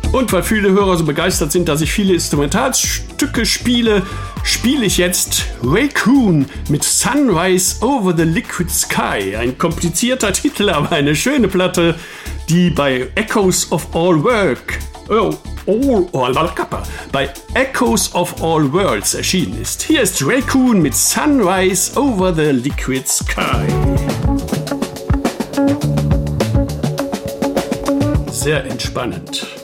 Und weil viele Hörer so begeistert sind, dass ich viele Instrumentalstücke spiele, spiele ich jetzt Raccoon mit Sunrise Over the Liquid Sky. Ein komplizierter Titel, aber eine schöne Platte, die bei Echoes of All bei Echoes of All Worlds erschienen ist. Hier ist Raccoon mit Sunrise Over the Liquid Sky. Sehr entspannend.